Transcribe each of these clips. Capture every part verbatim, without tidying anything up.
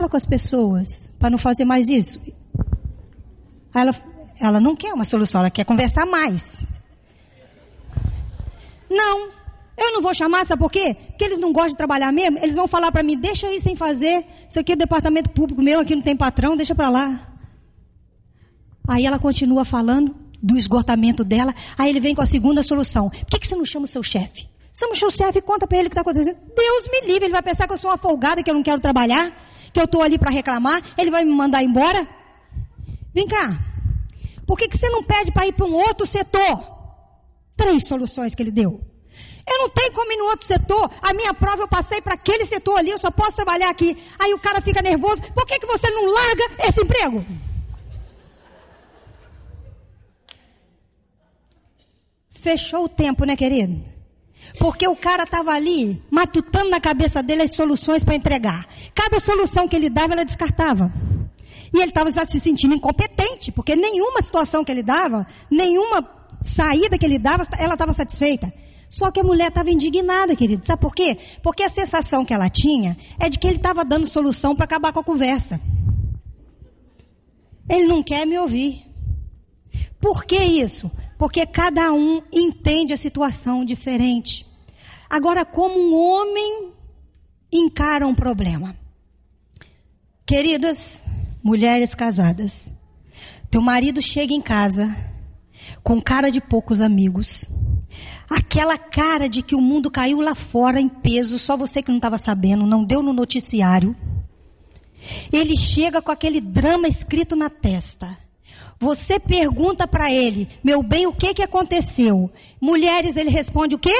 com as pessoas para não fazer mais isso. Aí ela, ela não quer uma solução, ela quer conversar mais. Não, eu não vou chamar, sabe por quê? Porque eles não gostam de trabalhar mesmo. Eles vão falar para mim, deixa eu ir sem fazer. Isso aqui é departamento público meu, aqui não tem patrão, deixa para lá. Aí ela continua falando do esgotamento dela. Aí ele vem com a segunda solução. Por que, que você não chama o seu chefe? Chama o seu chefe e conta para ele o que está acontecendo. Deus me livre, ele vai pensar que eu sou uma folgada, que eu não quero trabalhar, que eu estou ali para reclamar, ele vai me mandar embora. Vem cá, por que, que você não pede para ir para um outro setor? Três soluções que ele deu. Eu não tenho como ir no outro setor, a minha prova eu passei para aquele setor ali, eu só posso trabalhar aqui. Aí o cara fica nervoso, por que, que você não larga esse emprego? Fechou o tempo, né, querido? Porque o cara estava ali, matutando na cabeça dele as soluções para entregar. Cada solução que ele dava, ela descartava. E ele estava se sentindo incompetente, porque nenhuma situação que ele dava, nenhuma saída que ele dava, ela estava satisfeita. Só que a mulher estava indignada, querido. Sabe por quê? Porque a sensação que ela tinha é de que ele estava dando solução para acabar com a conversa. Ele não quer me ouvir. Por que isso? Porque cada um entende a situação diferente. Agora, como um homem encara um problema? Queridas mulheres casadas, teu marido chega em casa com cara de poucos amigos, aquela cara de que o mundo caiu lá fora em peso, só você que não estava sabendo, não deu no noticiário. Ele chega com aquele drama escrito na testa. Você pergunta para ele, meu bem, o que que aconteceu? Mulheres, ele responde o quê?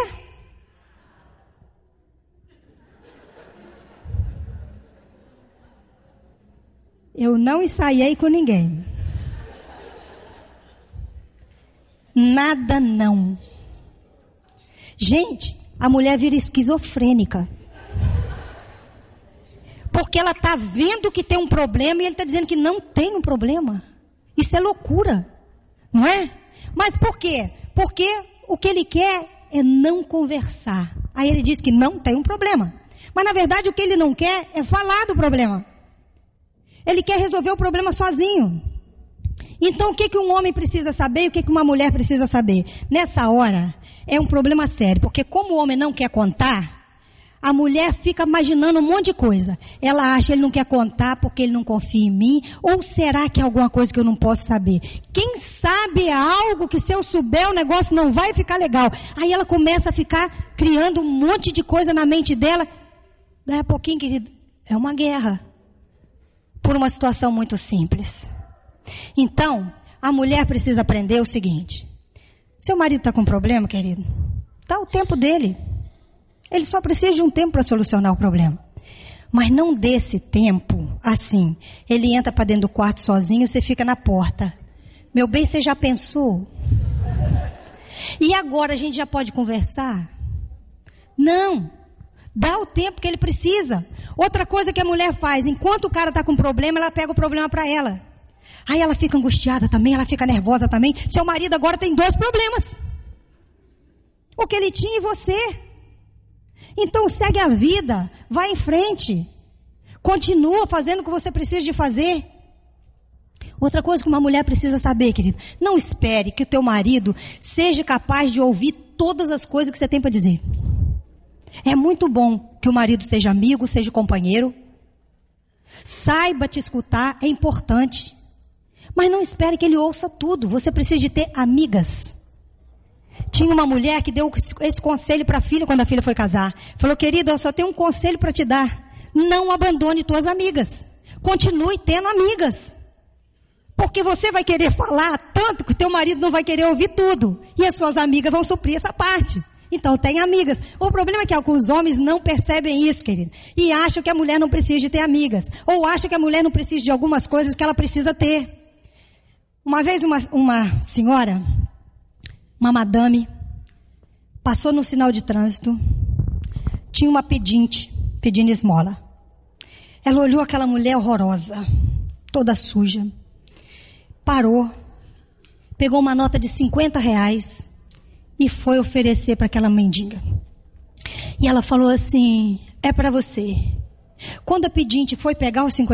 Eu não ensaiei com ninguém. Nada não. Gente, a mulher vira esquizofrênica. Porque ela está vendo que tem um problema e ele está dizendo que não tem um problema. Isso é loucura, não é? Mas por quê? Porque o que ele quer é não conversar. Aí ele diz que não tem um problema. Mas na verdade o que ele não quer é falar do problema. Ele quer resolver o problema sozinho. Então o que, que um homem precisa saber e o que, que uma mulher precisa saber? Nessa hora é um problema sério. Porque como o homem não quer contar, a mulher fica imaginando um monte de coisa. Ela acha que ele não quer contar porque ele não confia em mim. Ou será que é alguma coisa que eu não posso saber? Quem sabe é algo que se eu souber o negócio não vai ficar legal. Aí ela começa a ficar criando um monte de coisa na mente dela. Daí a pouquinho, querido, é uma guerra. Por uma situação muito simples. Então, a mulher precisa aprender o seguinte. Seu marido está com problema, querido? Dá o tempo dele. Ele só precisa de um tempo para solucionar o problema. Mas não dê esse tempo assim. Ele entra para dentro do quarto sozinho, você fica na porta. Meu bem, você já pensou? E agora a gente já pode conversar? Não. Dá o tempo que ele precisa. Outra coisa que a mulher faz, enquanto o cara está com problema, ela pega o problema para ela. Aí ela fica angustiada também, ela fica nervosa também. Seu marido agora tem dois problemas. O que ele tinha e você. Então segue a vida, vai em frente, continua fazendo o que você precisa de fazer. Outra coisa que uma mulher precisa saber, querido, não espere que o teu marido seja capaz de ouvir todas as coisas que você tem para dizer. É muito bom que o marido seja amigo, seja companheiro, saiba te escutar, é importante, mas não espere que ele ouça tudo, você precisa de ter amigas. Tinha uma mulher que deu esse conselho para a filha quando a filha foi casar. Falou, querida, eu só tenho um conselho para te dar. Não abandone tuas amigas. Continue tendo amigas. Porque você vai querer falar tanto que o teu marido não vai querer ouvir tudo. E as suas amigas vão suprir essa parte. Então tenha amigas. O problema é que alguns homens não percebem isso, querido. E acham que a mulher não precisa de ter amigas. Ou acham que a mulher não precisa de algumas coisas que ela precisa ter. Uma vez uma, uma senhora... Uma madame passou no sinal de trânsito, tinha uma pedinte pedindo esmola. Ela olhou aquela mulher horrorosa, toda suja, parou, pegou uma nota de cinquenta reais e foi oferecer para aquela mendiga. E ela falou assim, é para você. Quando a pedinte foi pegar os cinquenta